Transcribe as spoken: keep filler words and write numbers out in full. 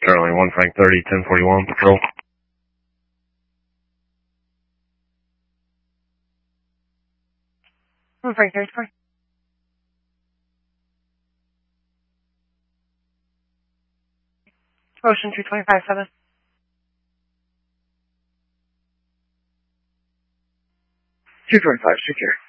Charlie, one Frank thirty, ten forty-one, patrol. one Frank thirty-four. Ocean two twenty-five seven. two twenty-five, secure.